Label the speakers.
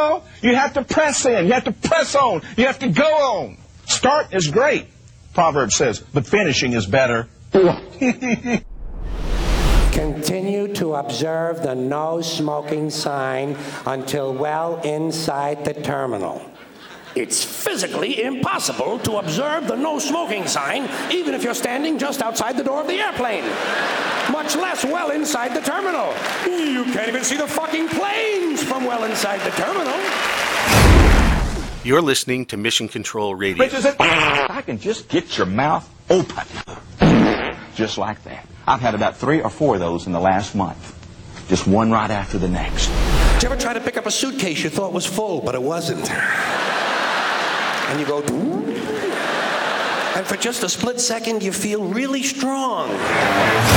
Speaker 1: No, you have to press in. You have to press on. You have to go on. Start is great, Proverbs says, but finishing is better.
Speaker 2: Continue to observe the no smoking sign until well inside the terminal.
Speaker 3: It's physically impossible to observe the no smoking sign even if you're standing just outside the door of the airplane, much less well inside the terminal. You can't even see the fucking planes from well inside the terminal.
Speaker 4: You're listening to Mission Control Radio.
Speaker 5: I can just get your mouth open. Just like that. I've had about 3 or 4 of those in the last month. Just one right after the next.
Speaker 3: Did you ever try to pick up a suitcase you thought was full, but it wasn't? And you go, and for just a split second, you feel really strong.